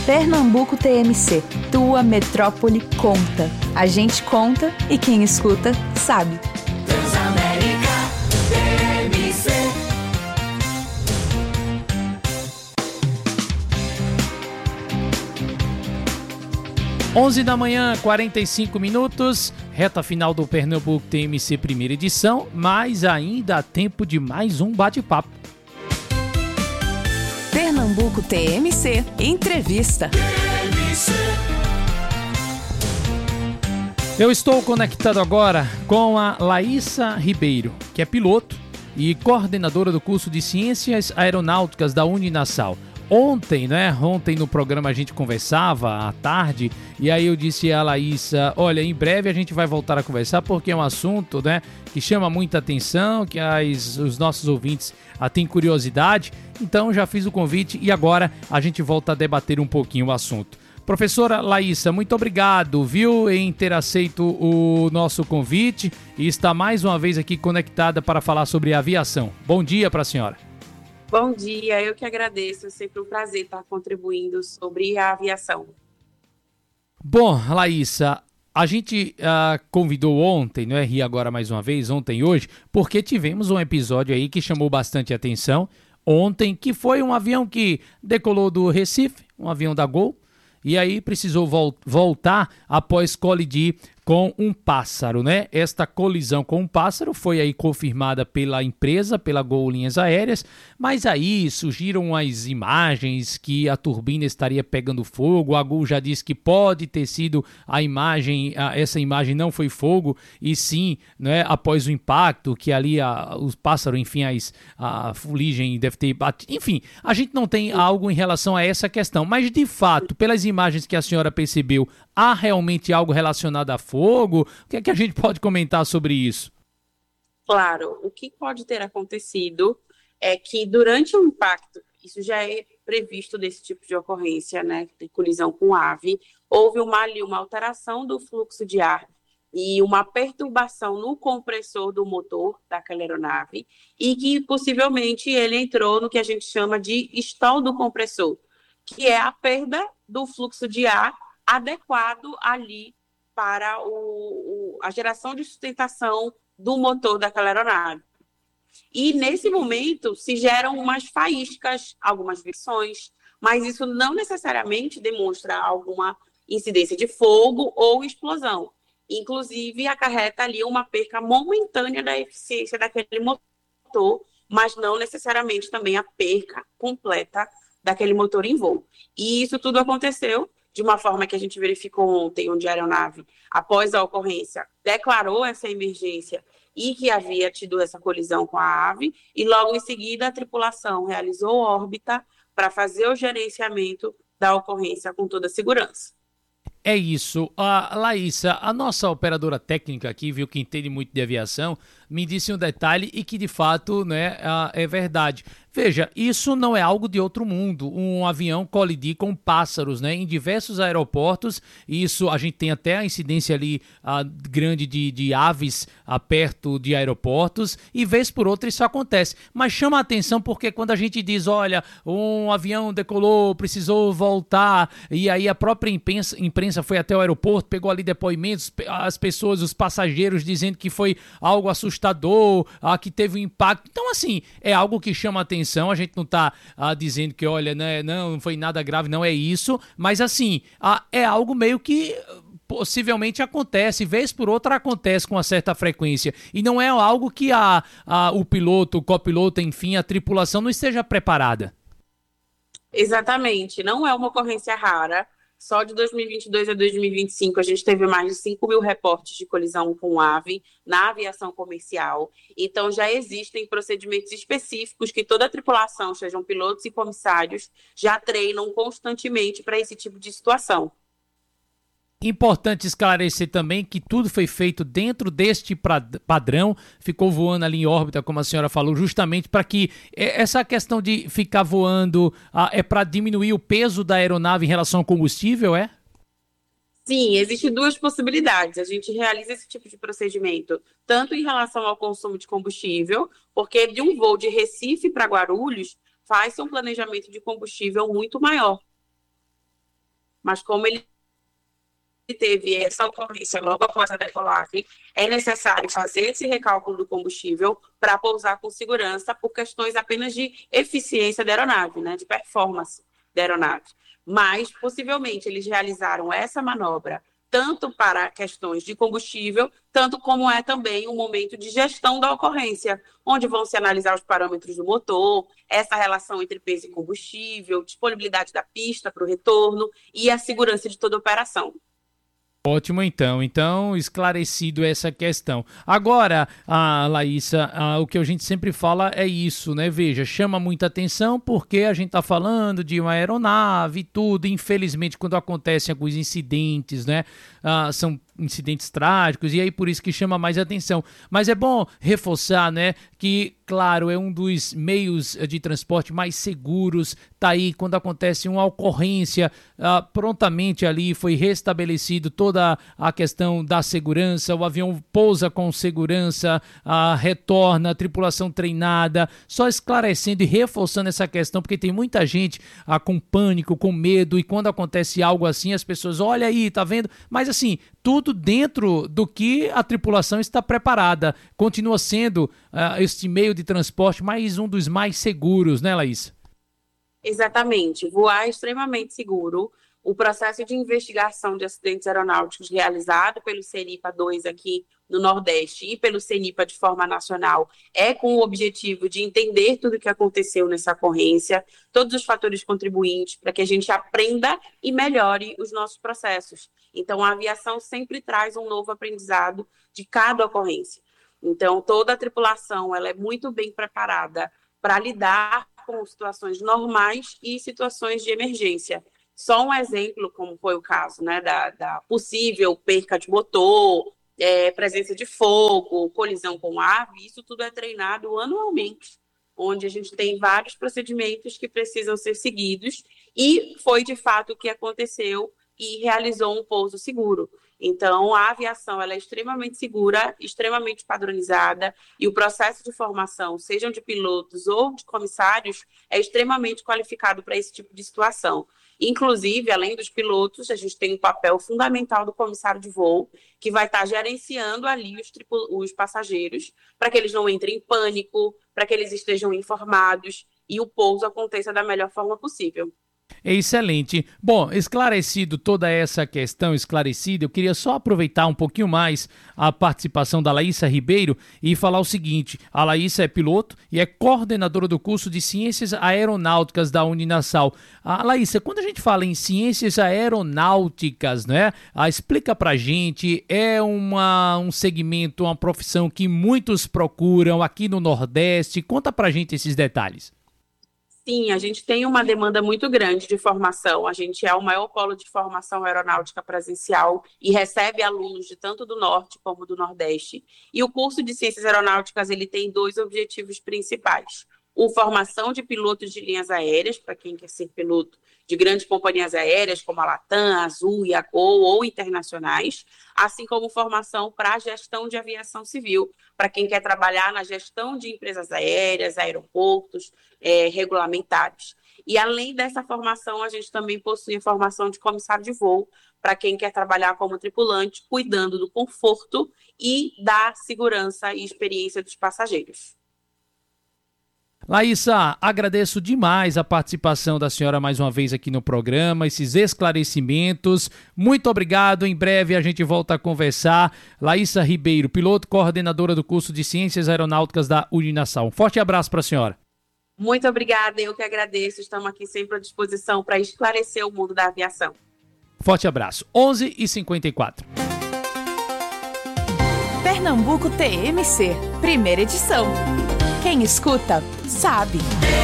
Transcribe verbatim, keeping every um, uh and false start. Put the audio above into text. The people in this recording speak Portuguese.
Pernambuco T M C, tua metrópole conta. A gente conta e quem escuta sabe. Transamérica T M C. onze da manhã, quarenta e cinco minutos, reta final do Pernambuco T M C primeira edição, mas ainda há tempo de mais um bate-papo. Pernambuco T M C Entrevista. T M C. Eu estou conectado agora com a Laísa Ribeiro, que é piloto e coordenadora do curso de Ciências Aeronáuticas da Uninassal. Ontem, né? Ontem no programa a gente conversava à tarde e aí eu disse a Laísa, olha, em breve a gente vai voltar a conversar porque é um assunto, né, que chama muita atenção, que as, os nossos ouvintes ah, têm curiosidade, então já fiz o convite e agora a gente volta a debater um pouquinho o assunto. Professora Laísa, muito obrigado, viu, em ter aceito o nosso convite e estar mais uma vez aqui conectada para falar sobre aviação. Bom dia para a senhora. Bom dia, eu que agradeço, é sempre um prazer estar contribuindo sobre a aviação. Bom, Laísa, a gente uh, convidou ontem, no R I agora mais uma vez, ontem e hoje, porque tivemos um episódio aí que chamou bastante atenção ontem, que foi um avião que decolou do Recife, um avião da Gol, e aí precisou vol- voltar após colidir com um pássaro, né? Esta colisão com um pássaro foi aí confirmada pela empresa, pela Gol Linhas Aéreas, mas aí surgiram as imagens que a turbina estaria pegando fogo. A Gol já disse que pode ter sido a imagem, a, essa imagem não foi fogo, e sim, né, após o impacto, que ali a, os pássaros, enfim, as, a fuligem deve ter batido. Enfim, a gente não tem algo em relação a essa questão, mas de fato, pelas imagens que a senhora percebeu, há realmente algo relacionado a fogo? O que é que a gente pode comentar sobre isso? Claro, o que pode ter acontecido é que durante o impacto, isso já é previsto desse tipo de ocorrência, né, de colisão com ave, houve uma, ali, uma alteração do fluxo de ar e uma perturbação no compressor do motor daquela aeronave e que possivelmente ele entrou no que a gente chama de stall do compressor, que é a perda do fluxo de ar adequado ali para o, o, a geração de sustentação do motor daquela aeronave. E, nesse momento, se geram umas faíscas, algumas vibrações, mas isso não necessariamente demonstra alguma incidência de fogo ou explosão. Inclusive, acarreta ali uma perca momentânea da eficiência daquele motor, mas não necessariamente também a perca completa daquele motor em voo. E isso tudo aconteceu de uma forma que a gente verificou ontem, onde a aeronave, após a ocorrência, declarou essa emergência e que havia tido essa colisão com a ave, e logo em seguida a tripulação realizou órbita para fazer o gerenciamento da ocorrência com toda a segurança. É isso. A Laísa, a nossa operadora técnica aqui, viu, que entende muito de aviação, me disse um detalhe e que de fato, né, é verdade. Veja, isso não é algo de outro mundo, um avião colidir com pássaros, né? Em diversos aeroportos, isso a gente tem até a incidência ali a, grande de, de aves a, perto de aeroportos, e vez por outra isso acontece. Mas chama a atenção porque quando a gente diz, olha, um avião decolou, precisou voltar, e aí a própria imprensa, imprensa foi até o aeroporto, pegou ali depoimentos, as pessoas, os passageiros dizendo que foi algo assustador, a, que teve um impacto. Então, assim, é algo que chama a atenção. A gente não está ah, dizendo que, olha, né, não, não foi nada grave, não é isso, mas assim, ah, é algo meio que possivelmente acontece, vez por outra acontece com uma certa frequência, e não é algo que a, a, o piloto, o copiloto, enfim, a tripulação não esteja preparada. Exatamente, não é uma ocorrência rara. Só de dois mil e vinte e dois a dois mil e vinte e cinco, a gente teve mais de cinco mil reportes de colisão com ave na aviação comercial. Então, já existem procedimentos específicos que toda a tripulação, sejam pilotos e comissários, já treinam constantemente para esse tipo de situação. Importante esclarecer também que tudo foi feito dentro deste padrão, ficou voando ali em órbita, como a senhora falou, justamente para que essa questão de ficar voando ah, é para diminuir o peso da aeronave em relação ao combustível, é? Sim, existem duas possibilidades. A gente realiza esse tipo de procedimento tanto em relação ao consumo de combustível, porque de um voo de Recife para Guarulhos faz-se um planejamento de combustível muito maior. mas como ele teve essa ocorrência logo após a decolagem, é necessário fazer esse recálculo do combustível para pousar com segurança por questões apenas de eficiência da aeronave, né, de performance da aeronave. Mas, possivelmente, eles realizaram essa manobra tanto para questões de combustível, tanto como é também um momento de gestão da ocorrência, onde vão se analisar os parâmetros do motor, essa relação entre peso e combustível, disponibilidade da pista para o retorno e a segurança de toda a operação. Ótimo, então. Então, esclarecido essa questão. Agora, a Laísa, a, o que a gente sempre fala é isso, né? Veja, chama muita atenção porque a gente tá falando de uma aeronave e tudo. Infelizmente, quando acontecem alguns incidentes, né? Ah, são incidentes trágicos e aí por isso que chama mais atenção. Mas é bom reforçar, né, que, claro, é um dos meios de transporte mais seguros. Tá aí, quando acontece uma ocorrência, ah, prontamente ali foi restabelecido toda a questão da segurança, o avião pousa com segurança, ah, retorna, tripulação treinada, só esclarecendo e reforçando essa questão, porque tem muita gente ah, com pânico, com medo, e quando acontece algo assim, as pessoas, olha aí, tá vendo? Mas assim, tudo dentro do que a tripulação está preparada. Continua sendo uh, este meio de transporte mais um dos mais seguros, né, Laís? Exatamente. Voar é extremamente seguro. O processo de investigação de acidentes aeronáuticos realizado pelo CENIPA dois aqui no Nordeste e pelo CENIPA de forma nacional é com o objetivo de entender tudo o que aconteceu nessa ocorrência, todos os fatores contribuintes para que a gente aprenda e melhore os nossos processos. Então, a aviação sempre traz um novo aprendizado de cada ocorrência. Então, toda a tripulação ela é muito bem preparada para lidar com situações normais e situações de emergência. Só um exemplo, como foi o caso, né, da, da possível perca de motor, é, presença de fogo, colisão com ave, isso tudo é treinado anualmente, onde a gente tem vários procedimentos que precisam ser seguidos, e foi de fato o que aconteceu e realizou um pouso seguro. Então, a aviação ela é extremamente segura, extremamente padronizada, e o processo de formação, sejam de pilotos ou de comissários, é extremamente qualificado para esse tipo de situação. Inclusive, além dos pilotos, a gente tem um papel fundamental do comissário de voo, que vai estar gerenciando ali os, tripul- os passageiros, para que eles não entrem em pânico, para que eles estejam informados e o pouso aconteça da melhor forma possível. Excelente. Bom, esclarecido toda essa questão, esclarecida, eu queria só aproveitar um pouquinho mais a participação da Laísa Ribeiro e falar o seguinte: a Laísa é piloto e é coordenadora do curso de Ciências Aeronáuticas da Uninassal. A Laísa, quando a gente fala em Ciências Aeronáuticas, né, a, explica pra gente, é uma, um segmento, uma profissão que muitos procuram aqui no Nordeste. Conta pra gente esses detalhes. Sim, a gente tem uma demanda muito grande de formação. A gente é o maior polo de formação aeronáutica presencial e recebe alunos de tanto do Norte como do Nordeste. E o curso de Ciências Aeronáuticas ele tem dois objetivos principais. O formação de pilotos de linhas aéreas, para quem quer ser piloto de grandes companhias aéreas como a Latam, a Azul e a Gol ou internacionais, assim como formação para a gestão de aviação civil, para quem quer trabalhar na gestão de empresas aéreas, aeroportos, é, regulamentados. E além dessa formação, a gente também possui a formação de comissário de voo, para quem quer trabalhar como tripulante, cuidando do conforto e da segurança e experiência dos passageiros. Laísa, agradeço demais a participação da senhora mais uma vez aqui no programa, esses esclarecimentos. Muito obrigado, em breve a gente volta a conversar. Laísa Ribeiro, piloto, coordenadora do curso de Ciências Aeronáuticas da Uninassal. Um forte abraço para a senhora. Muito obrigada, eu que agradeço. Estamos aqui sempre à disposição para esclarecer o mundo da aviação. Forte abraço. onze e cinquenta e quatro. Pernambuco T M C, primeira edição. Quem escuta, sabe.